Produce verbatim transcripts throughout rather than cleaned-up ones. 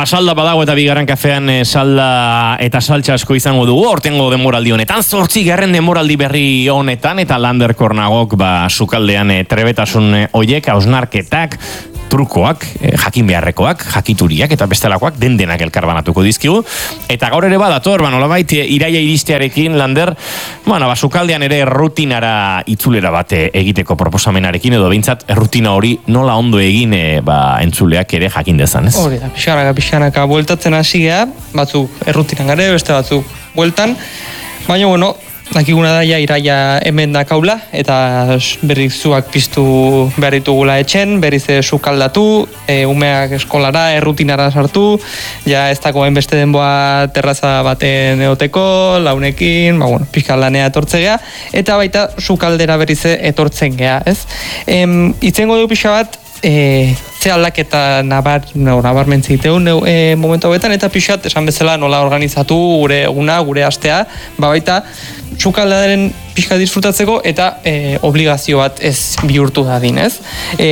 Ba, salda badago eta bigarren kafean e, salda eta saltsa asko izango dugu, hortengo denboraldi honetan, zortzi garren denboraldi berri honetan, eta Lander Kornagok, ba, sukaldean e, trebetasun e, oiek, hausnarketak, trukoak, e, jakin beharrekoak, jakituriak eta bestelakoak den denak elkarbanatuko dizkigu. Eta gaur ere badator, ba, nolabait iraia iristearekin, Lander, bueno, ba, sukaldean ere rutinara itzulera bat egiteko proposamenarekin, edo behintzat rutina hori nola ondo egin e, ba, entzuleak ere jakin dezan, ez? Hori da, pixkanaka, pixkanaka, bueltatzen hasi gea, batzuk errutinan gare, beste batzuk bueltan, baina, bueno, dakiguna da, ja, iraia hemen dakaula, eta berriz zuak piztu behar ditugula etxen, berriz sukaldatu, e, umeak eskolara, errutinara sartu, ja ez dagoen beste denboa terraza baten eoteko, launekin, ba, bueno, pixka lanea etortze gea, eta baita sukaldera berriz etortzen gea, ez? Em, itzengo du pixka bat, E, ze aldaketa nabar, no, nabarmentziteu e, momentu hauetan, eta pixat esan bezala nola organizatu gure eguna, gure astea, ba baita sukaldaren pixka disfrutatzeko eta e, obligazio bat ez bihurtu dadin, ez? E,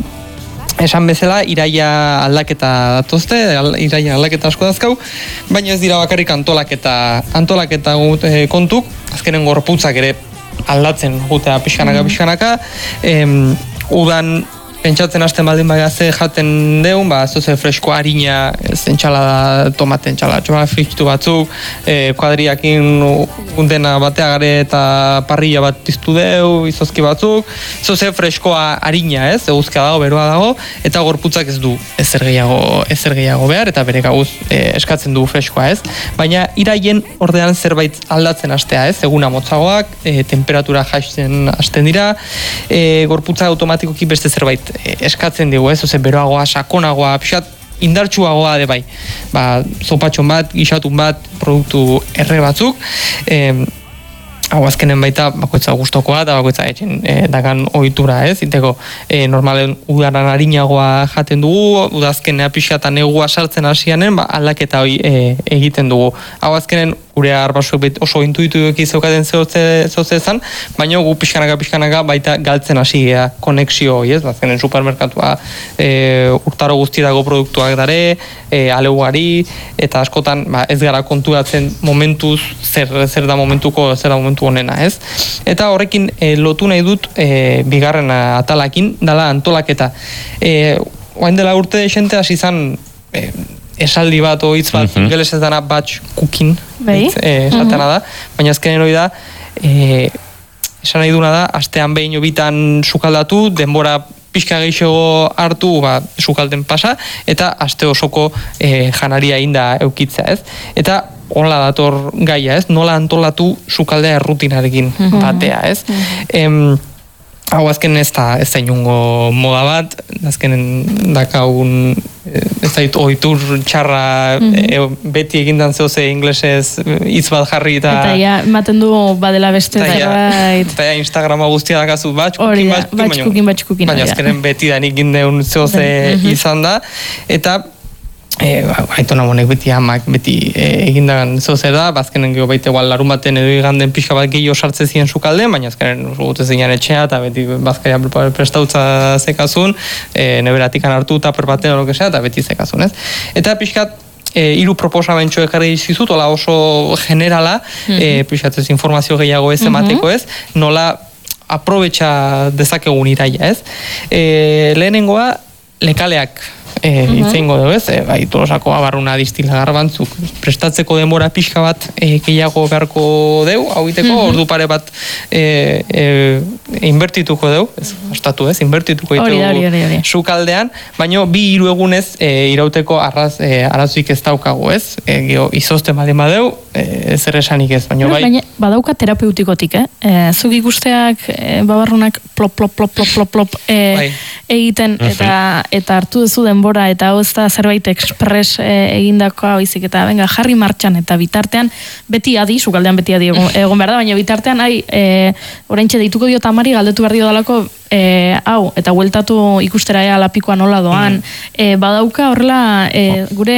esan bezala iraia aldaketa datozte, iraia aldaketa asko dazkau, baina ez dira bakarrik antolaketa, antolaketa e, kontuk, azkenen gorputzak ere aldatzen gutea pixkanaka, pixkanaka, e, udan pentsatzen hasten baldin baiaze jaten deun, ba, zoze fresko harina, entxalada, tomate entxalatxoa, frikitu batzuk, e, kuadriakin undena batea gare eta parrilla bat iztu deu, izozki batzuk, zoze freskoa harina, ez, eguzkia dago, beroa dago, eta gorputzak ez du ezer gehiago, ezer gehiago behar, eta bere gauz e, eskatzen du freskoa, ez. Baina iraien ordean zerbait aldatzen hastea, ez, eguna motzagoak, e, temperatura jaisten hasten dira, e, gorputza automatikoki beste zerbait eskatzen digu, ez, oze, beroagoa, sakonagoa, pixat, indartsuagoa de bai. Ba, zopatxon bat, gixatun bat, produktu erre batzuk, eh, hau azkenen baita bakoitza gustokoa eta bakoitza etxen e, dakan ohitura, ez? Iteko, e, normalen udaran harinagoa jaten dugu, udazkenea pixatan negua sartzen hasianen, ba, aldaketa hori e, egiten dugu. Hau azkenen gure arbasuek oso intuituki zeukaten zehotzezan, baina gu pixkanaka pixkanaka baita galtzen hasi gea konexio hori, ez? Azkenen supermerkatua e, urtaro guztietako produktuak dare, e, aleugari, eta askotan ba, ez gara konturatzen momentuz, zer, zer da momentuko, zer da momentu honena, ez? Eta horrekin e, lotu nahi dut e, bigarren atalakin, dala antolaketa. E, oain dela urte xente hasi izan e, esaldi bat o hitz bat, uh-huh. Ingeles ez dana batch cooking, hitz, e, esatena uh-huh. da, baina azkenen hori da, e, esan nahi duna da, astean behin obitan sukaldatu, denbora pixka gehiago hartu, ba, sukalden pasa, eta aste osoko e, janaria inda eukitzea, ez? Eta hola dator gaia, ez? Nola antolatu sukaldea errutinarekin batea, ez? Em, hau azken ez da ez da inungo moda bat, azkenen dakagun ez da ohitur txarra mm-hmm. e, beti egindan zehoze inglesez hitz bat jarri eta eta ja, ematen du badela beste zerbait. Eta ja, Instagrama guztia dakazu batxkukin, batxkukin, batxkukin. Baina azkenen beti danik gindeun zehoze mm-hmm. izan da, eta E, Aitona monek beti hamak beti e, egindagan zozer da, bazkenen geho baita igual larun baten edo iganden pixka bat gehiago sartze ziren sukalden, baina azkenen gute zinean etxea eta beti bazkaia prestautza zekazun, e, neberatikan hartu eta perbaten oro kesea eta beti zekazun, ez? Eta pixkat E, iru proposamentxo ekarri zizut, ola oso generala, mm-hmm. e, pixatzez informazio gehiago ez emateko ez, nola aprobetxa dezakegun iraia, ez? E, lehenengoa, lekaleak E, uh-huh. itzeingo dugu ez, e, bai, tolosako abarruna distilagar bantzuk prestatzeko denbora pixka bat e, gehiago beharko deu, hau iteko, uh-huh. ordu pare bat e, e, inbertituko deu, ez, ostatu ez, inbertituko ditugu sukaldean, baina bi hiru egunez e, irauteko arraz, e, arazuik ez daukagu ez, e, geho, izozten badin badeu, e, zer esanik ez, baina bai. Baina badauka terapeutikotik, eh? E, zuk ikusteak, e, babarrunak plop, plop, plop, plop, plop, plop, e, bai. egiten, uh-huh. eta, eta hartu duzu denbora, eta hau ez da zerbait ekspres e, egindakoa oizik, eta venga, jarri martxan, eta bitartean beti adi, sukaldean beti adi egon, egon behar da, baina bitartean, ai, e, oraintxe deituko dio tamari, galdetu behar dio dalako, e, hau, eta hueltatu ikustera ea lapikoa nola doan, mm. e, badauka horrela, e, gure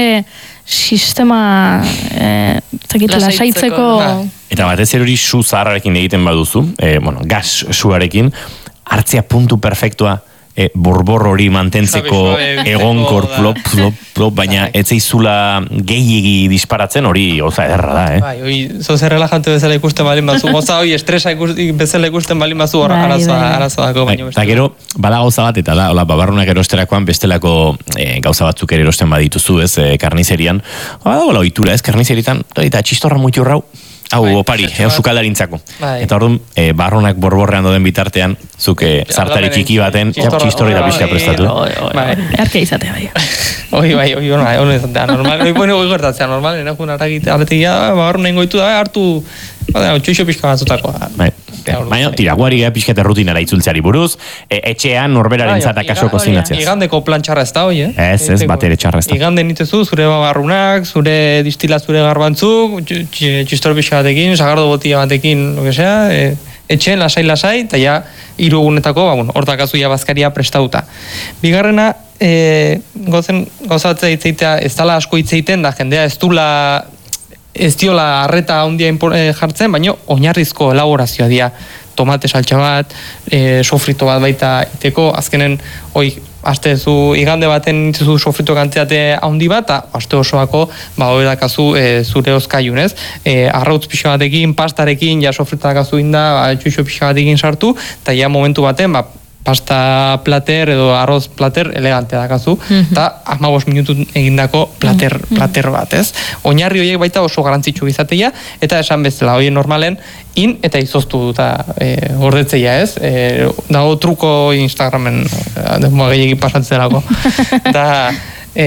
sistema e, zakit, lasaitzeko... Eta batez hori su zaharrarekin egiten baduzu, e, bueno, gas suarekin, hartzea puntu perfektua e, borbor hori mantentzeko egonkor plop, plop, plop, baina ez zeizula gehiegi disparatzen hori goza ederra da, eh? Bai, hori zoze relajante bezala ikusten balin bazu, goza hori estresa bezala ikusten balin bazu horra arazoako. Eta gero, bada gauza bat, eta da, hola, babarrunak erosterakoan bestelako e, gauza batzuk ere erosten badituzu, ez, e, karnizerian. Bada gola oitura, ez, karnizeritan, eta txistorra muitu rau, hau, opari, eusukaldarintzako. Eta orduan, e, barronak borborrean doden bitartean, zuke zartari txiki baten, txistorri da pixka prestatu. Erke izatea, bai. Oi, bai, oi, oi, oi, izatea, normal, oi, bueno, oi gertatzea, normal, enakun aragite, aletegia, barronen goitu da, hartu, txuixo pixka batzutako. Baina, tira, guari gara pixka rutinara itzultzeari buruz, etxean norberaren zata kaso kozinatzea. Igandeko plan txarra ez da, oi, eh? Ez, ez, bat ere txarra ez da. Igande nitezu, zure babarrunak, zure distila zure garbantzuk, txistor pixka batekin, sagardo botia batekin, lo que sea, e, etxen, lasai, lasai, eta ja, hiru egunetako, ba, bueno, hortakazu ja bazkaria prestauta. Bigarrena, e, gozen, gozatzea itzeitea, ez dala asko itzeiten, da jendea ez dula, ez diola arreta handia jartzen, baina oinarrizko elaborazioa dira. Tomate saltxa bat, e, sofrito bat baita iteko, azkenen, oi, aste zu igande baten itzezu sofrito kantitate handi bat, eta aste osoako, ba, hori dakazu e, zure ozkaiun, ez? E, arrautz pixa batekin, pastarekin, ja sofrito dakazu inda, ba, txuixo pixa batekin sartu, eta ja momentu baten, ba, pasta plater edo arroz plater elegante dakazu, eta mm-hmm. amabos minutu egindako plater, mm-hmm. plater bat, ez? Oinarri horiek baita oso garantzitsu izateia, eta esan bezala, hori normalen, in eta izoztu eta e, gordetzeia, ez? E, dago truko Instagramen, denboa gehiagin pasatzen delako. Da, e,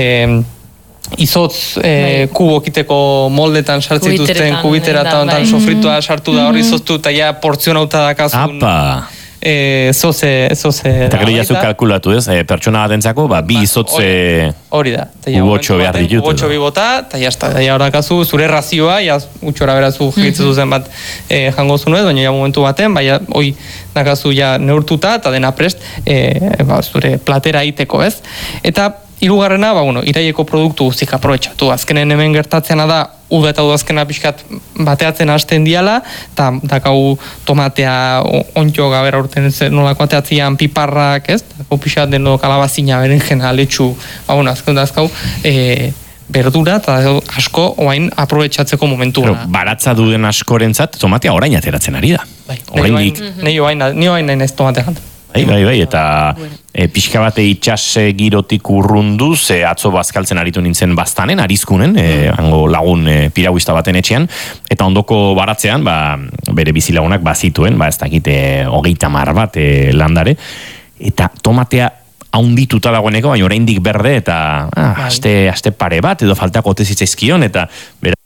izotz e, kubokiteko moldetan sartzen dituzten, kubitera eta ontan sofritua sartu da hori izoztu, eta ja portzionauta dakazun. Apa! E, zoze, zoze... Eta gero jazuk kalkulatu ez, e, pertsona batentzako, ba, bi izotze... Hori da. Ubotxo behar ditut. Ubotxo bi bota, eta jazta, ja horakazu, zure razioa, jaz, utxora berazu jitzezu zen bat e, jango zuen, baina ja momentu baten, baina, hoi, dakazu ja neurtuta, eta dena prest, e, ba, zure platera iteko ez. Eta, hirugarrena, ba, bueno, iraieko produktu guztik aprobetxatu. Azkenen hemen gertatzena da, uda eta udazkena pixkat bateatzen hasten diala, eta dakau tomatea ontxo gabera urten nolako ateatzean piparrak, ez? Dakau pixkat deno kalabazina, berenjena, letxu, ba, bueno, azken dazkau, e, berdura eta asko oain aprobetxatzeko momentua. Pero baratza duden askorentzat, tomatea orain ateratzen ari da. Bai, nahi oain nahi ez tomatea jantzen. Bai, bai, bai, eta e, pixka bate itxas girotik urrunduz, e, atzo bazkaltzen aritu nintzen baztanen, arizkunen, e, hango lagun e, piragüista baten etxean, eta ondoko baratzean, ba, bere bizilagunak bazituen, ba, ez dakite hogeita mar bat e, landare, eta tomatea haundituta dagoeneko, baina oraindik berde, eta ah, aste, aste pare bat, edo faltako otezitzaizkion, eta bera,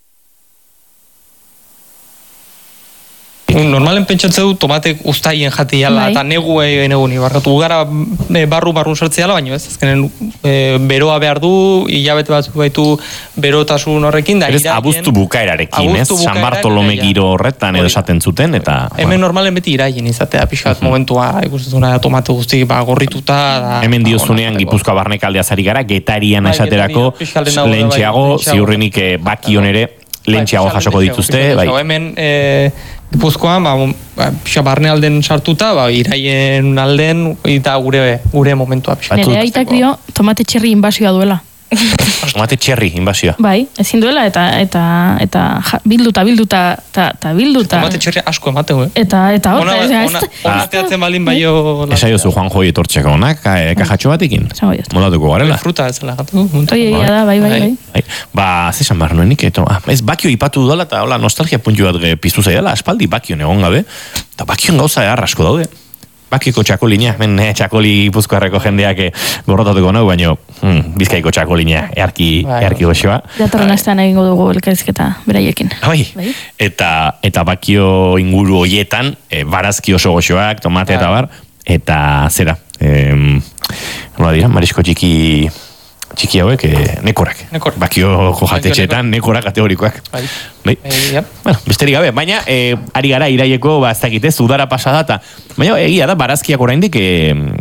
normalen pentsatze du tomatek ustaien jatiala eta negu egin eguni barratu gara e, barru barrun sartzeala, baina ez azkenen e, beroa behar du, hilabete batzuk baitu berotasun horrekin da iraien, abuztu bukaerarekin, ez? San Bartolome giro horretan edo esaten zuten eta hemen bueno. Normalen beti iraien izatea pixkat uh-huh. momentua ikustezuna tomate guzti ba, gorrituta da, hemen diozunean ba, Gipuzkoa barnekaldea zari gara, getarian ba, esaterako lentxeago, ziurrenik bakion ere lentxeago jasoko dituzte bai. Hemen Gipuzkoan, ba, pixa barne alden sartuta, ba, iraien alden, eta gure, gure momentua pixa. Nere aitak dio, tomate txerri inbasioa duela. Tomate txerri inbasioa. Bai, ezin duela, eta eta eta ja, bilduta, bilduta, eta bilduta. Tomate txerri asko emateu, eh? Eta, eta hor, ona, ona, ona teatzen balin baio... Esa jozu Juan Joi etortxeko onak, kajatxo batekin? Molatuko garela. Fruta ez dela gatu. Oi, egia da, bai, bai, bai. Ba, zesan behar nuenik, ez bakio ipatu dudala, eta hola, nostalgia puntu bat piztu zaidala, aspaldi bakion egon gabe, eta bakion gauza arrasko daude. Bakiko txakolina, men eh, txakoli Gipuzkoarreko jendeak gorrotatuko nau, baino hmm, Bizkaiko txakolina earki, earki goxoa. Datorren astean egingo dugu elkarrizketa beraiekin. Bai, bai. Eta, eta bakio inguru hoietan, e, barazki oso goxoak, tomate eta bar, eta zera, e, nola dira, marisko txiki... txiki hauek, eh, nekorak. Nekor. Bakio jojatetxeetan, nekorak kategorikoak. Bai. Bai. E, yep. Bueno, besterik gabe, baina eh, ari gara iraieko, ba, ez dakitez, udara pasada, eta baina egia da, barazkiak oraindik, eh,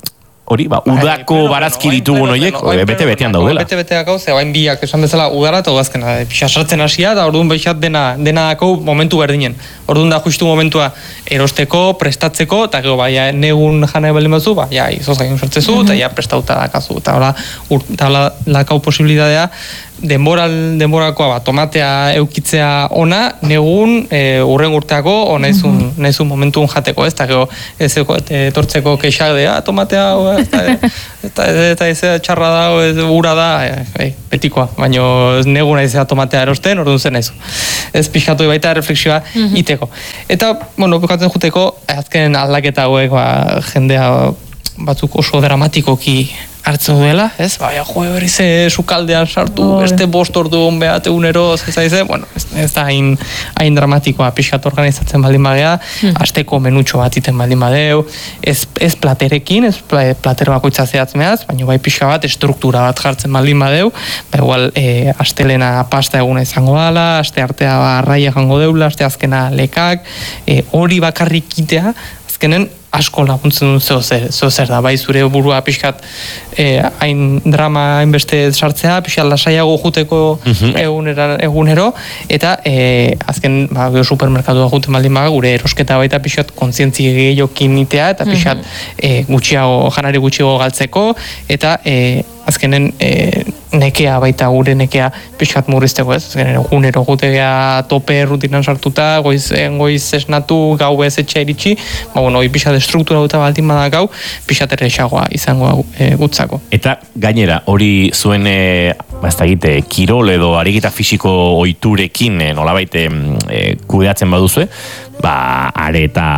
hori, ba, udako barazki ditugun horiek, bete-betean daudela. Bete-beteak hau, ze bain biak esan bezala udara eta udazkena, pixa sartzen hasia, eta orduan beixat dena, dena dako momentu berdinen. Orduan da justu momentua erosteko, prestatzeko, eta gero, ba, ja, negun jana ebelin batzu, ba, ja, izoz gain sartzezu, eta ja, prestauta dakazu. Eta hola, eta hola, lakau posibilitatea, denboral, denborakoa, ba, tomatea eukitzea ona, negun, e, urren urteako, o naizun, mm-hmm. naizun momentun jateko, ez, eta gero, ez etortzeko keixadea, tomatea, eta, eta, eta ez txarra da, ez ura da, e, e, betikoa, baina negun naizea tomatea erosten, orduan zen naizu. Ez pixatu baita refleksioa mm-hmm. iteko. Eta, bueno, bukatzen juteko, azken aldaketa hauek, ba, jendea batzuk oso dramatikoki hartzen duela, ez? Baina, jo, hori ze sukaldean sartu, oh, beste bost ordu hon behat egunero, ez zaize, bueno, ez, ez da hain, hain dramatikoa, pixkat organizatzen baldin bagea, hmm. asteko menutxo bat iten baldin badeu, ez, ez platerekin, ez platero bakoitza zehatzmeaz, baina bai pixka bat, estruktura bat jartzen baldin badeu, ba igual, e, astelena pasta eguna izango dela, aste artea arraia jango deula, aste azkena lekak, e, hori bakarrik itea, azkenen, asko laguntzen duen zeo zer, zeo zer da, bai zure burua pixkat eh, hain drama hainbeste sartzea, pixkat lasaiago juteko egunera, egunero, eta eh, azken ba, supermerkatua juten baldin baga, gure erosketa baita pixkat kontzientzi gehiokin itea, eta pixkat eh, gutxiago, janari gutxiago galtzeko, eta eh, azkenen e, nekea baita gure nekea pixkat murrizteko, ez? Azkenen egunero gutegea tope rutinan sartuta, goiz, goiz esnatu, gau ez etxe iritsi, ba, bueno, hoi pixat estruktura duta baldin bada gau, pixat errexagoa izango e, gutzako. Eta gainera, hori zuen, e, baztagite, kirol edo ariketa fisiko oiturekin e, nolabait e, kudeatzen baduzue, ba, areta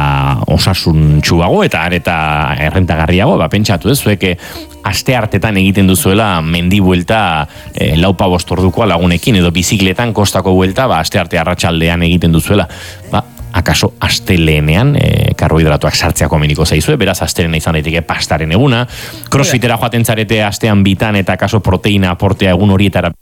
osasun txuago eta areta errentagarriago, ba, pentsatu ez, zueke aste hartetan egiten duzuela mendi buelta e, laupa bostordukoa lagunekin edo bizikletan kostako buelta, ba, aste arte arratsaldean egiten duzuela, ba, akaso astelenean e, karbohidratuak sartzea komeniko zaizue, beraz astelena izan daiteke pastaren eguna, crossfitera joaten zarete astean bitan eta akaso proteina aportea egun horietara